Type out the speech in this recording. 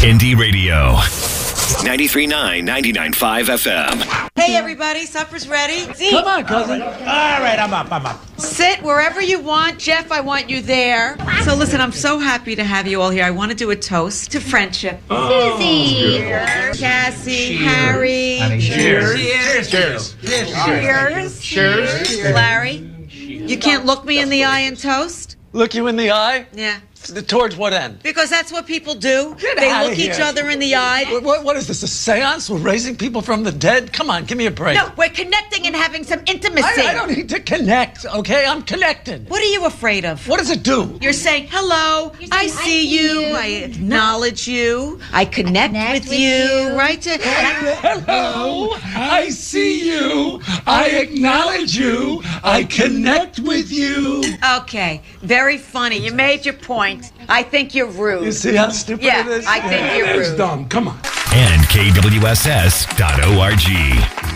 Indie Radio. 93.9, 99.5 FM. Hey, everybody, supper's ready. Come on, cousin. All right, I'm up. Sit wherever you want. Jeff, I want you there. So listen, I'm so happy to have you all here. I want to do a toast to friendship. Susie. Cassie, Harry. Cheers. Cheers. Larry, you can't look me in the eye and toast? Look you in the eye? Yeah. Towards what end? Because that's what people do. Get They outta look here. each other in the eye. What is this, a seance? We're raising people from the dead? Come on, give me a break. No, we're connecting and having some intimacy. I don't need to connect, okay? I'm connected. What are you afraid of? What does it do? You're saying, hello, I see you, I acknowledge you, I connect with you, right? Hello, I see you. I acknowledge you. I connect with you. Okay, very funny. You made your point. I think you're rude. You see how stupid Yeah, it is? I think you're It's rude. dumb. Come on. And KWSS.org.